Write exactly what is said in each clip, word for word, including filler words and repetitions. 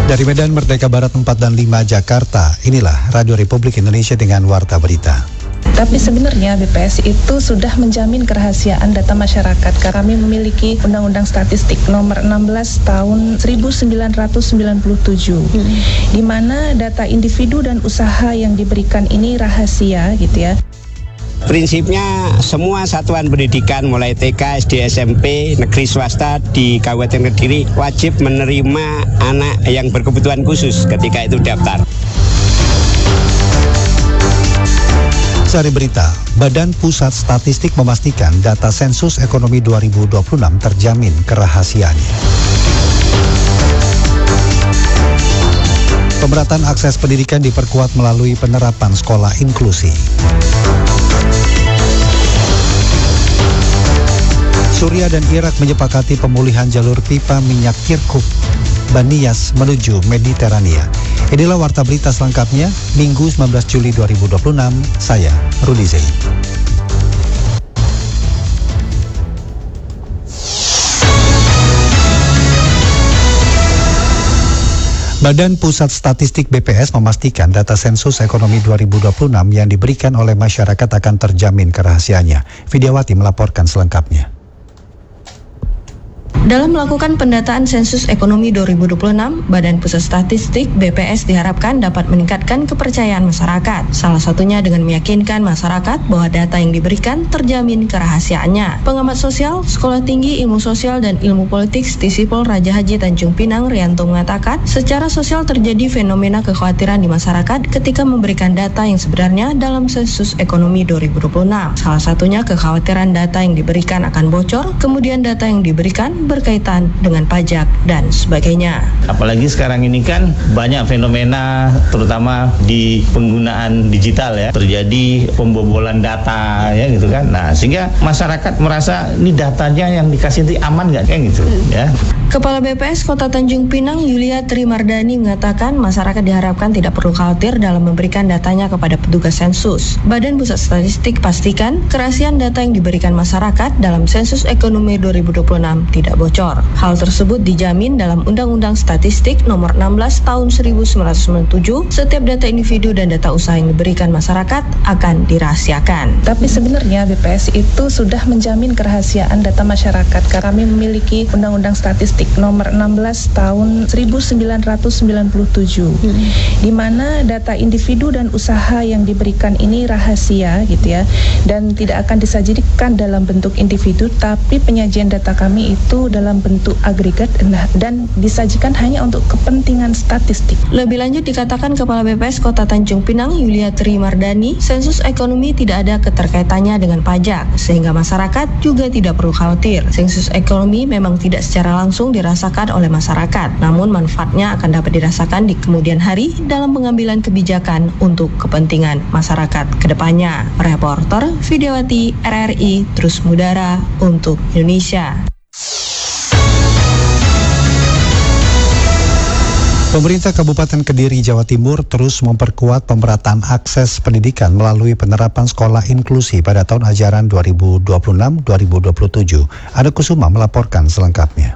Dari Medan Merdeka Barat empat dan lima Jakarta, inilah Radio Republik Indonesia dengan Warta Berita. Tapi sebenarnya B P S itu sudah menjamin kerahasiaan data masyarakat. Kami memiliki Undang-Undang Statistik nomor enam belas tahun seribu sembilan ratus sembilan puluh tujuh, hmm. di mana data individu dan usaha yang diberikan ini rahasia, gitu ya. Prinsipnya semua satuan pendidikan mulai T K, S D, S M P, negeri swasta di Kabupaten Kediri wajib menerima anak yang berkebutuhan khusus ketika itu daftar. Sari berita, Badan Pusat Statistik memastikan data sensus ekonomi dua ribu dua puluh enam terjamin kerahasiaannya. Pemerataan akses pendidikan diperkuat melalui penerapan sekolah inklusi. Suriah dan Irak menyepakati pemulihan jalur pipa minyak Kirkuk, Banias menuju Mediterania. Inilah Warta Berita selengkapnya, Minggu sembilan belas Juli dua ribu dua puluh enam, saya Rudi Zain. Badan Pusat Statistik B P S memastikan data sensus ekonomi dua ribu dua puluh enam yang diberikan oleh masyarakat akan terjamin kerahasiaannya. Vidyawati melaporkan selengkapnya. Dalam melakukan pendataan sensus ekonomi dua ribu dua puluh enam, Badan Pusat Statistik B P S diharapkan dapat meningkatkan kepercayaan masyarakat. Salah satunya dengan meyakinkan masyarakat bahwa data yang diberikan terjamin kerahasiaannya. Pengamat sosial, Sekolah Tinggi Ilmu Sosial dan Ilmu Politik Stisipol Raja Haji Tanjung Pinang Rianto mengatakan, secara sosial terjadi fenomena kekhawatiran di masyarakat ketika memberikan data yang sebenarnya dalam sensus ekonomi dua ribu dua puluh enam. Salah satunya kekhawatiran data yang diberikan akan bocor, kemudian data yang diberikan berkaitan dengan pajak dan sebagainya. Apalagi sekarang ini kan banyak fenomena terutama di penggunaan digital ya, terjadi pembobolan data ya gitu kan. Nah, sehingga masyarakat merasa ini datanya yang dikasih itu aman nggak kayak gitu ya. Kepala B P S Kota Tanjung Pinang Yulia Trimardani mengatakan masyarakat diharapkan tidak perlu khawatir dalam memberikan datanya kepada petugas sensus. Badan Pusat Statistik pastikan kerahasiaan data yang diberikan masyarakat dalam sensus ekonomi dua ribu dua puluh enam tidak bocor. Hal tersebut dijamin dalam Undang-Undang Statistik nomor enam belas tahun seribu sembilan ratus sembilan puluh tujuh. Setiap data individu dan data usaha yang diberikan masyarakat akan dirahasiakan. Tapi sebenarnya B P S itu sudah menjamin kerahasiaan data masyarakat. Kami memiliki Undang-Undang Statistik nomor enam belas tahun seribu sembilan ratus sembilan puluh tujuh, hmm. di mana data individu dan usaha yang diberikan ini rahasia, gitu ya, dan tidak akan disajikan dalam bentuk individu, tapi penyajian data kami itu dalam bentuk agregat dan disajikan hanya untuk kepentingan statistik. Lebih lanjut dikatakan Kepala B P S Kota Tanjung Pinang Yulia Trimardani, sensus ekonomi tidak ada keterkaitannya dengan pajak, sehingga masyarakat juga tidak perlu khawatir. Sensus ekonomi memang tidak secara langsung dirasakan oleh masyarakat, namun manfaatnya akan dapat dirasakan di kemudian hari dalam pengambilan kebijakan untuk kepentingan masyarakat kedepannya. Reporter Vidyawati R R I Terus Mudara untuk Indonesia. Pemerintah Kabupaten Kediri, Jawa Timur terus memperkuat pemerataan akses pendidikan melalui penerapan sekolah inklusi pada tahun ajaran dua ribu dua puluh enam dua ribu dua puluh tujuh. Ada Kusuma melaporkan selengkapnya.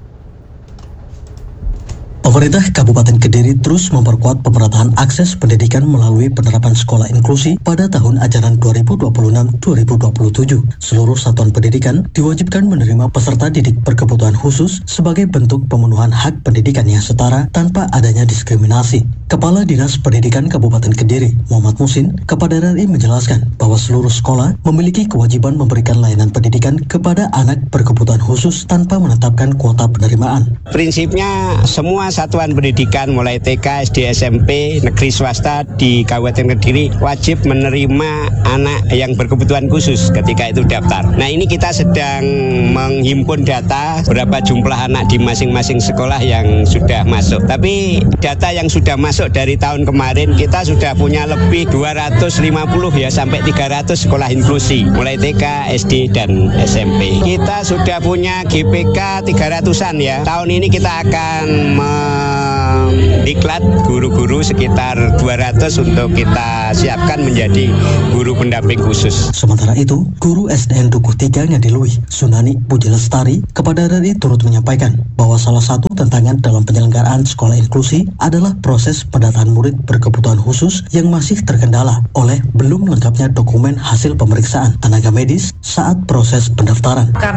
Pemerintah Kabupaten Kediri terus memperkuat pemerataan akses pendidikan melalui penerapan sekolah inklusi pada tahun ajaran dua ribu dua puluh enam dua ribu dua puluh tujuh. Seluruh satuan pendidikan diwajibkan menerima peserta didik berkebutuhan khusus sebagai bentuk pemenuhan hak pendidikan yang setara tanpa adanya diskriminasi. Kepala Dinas Pendidikan Kabupaten Kediri, Muhammad Musin, kepada R R I menjelaskan bahwa seluruh sekolah memiliki kewajiban memberikan layanan pendidikan kepada anak berkebutuhan khusus tanpa menetapkan kuota penerimaan. Prinsipnya semua satuan pendidikan mulai T K, S D, S M P, negeri swasta di Kabupaten Kediri wajib menerima anak yang berkebutuhan khusus ketika itu daftar. Nah, ini kita sedang menghimpun data berapa jumlah anak di masing-masing sekolah yang sudah masuk. Tapi data yang sudah masuk dari tahun kemarin kita sudah punya lebih dua ratus lima puluh ya sampai tiga ratus sekolah inklusi mulai T K, S D dan S M P. Kita sudah punya G P K tiga ratusan ya. Tahun ini kita akan mendiklat guru-guru sekitar dua ratus untuk kita siapkan menjadi guru pendamping khusus. Sementara itu, guru S D N Dukuh tiga Ngadiluih, Sunani Puji Lestari, kepada R R I turut menyampaikan bahwa salah satu tantangan dalam penyelenggaraan sekolah inklusi adalah proses pendataan murid berkebutuhan khusus yang masih terkendala oleh belum lengkapnya dokumen hasil pemeriksaan tenaga medis saat proses pendaftaran.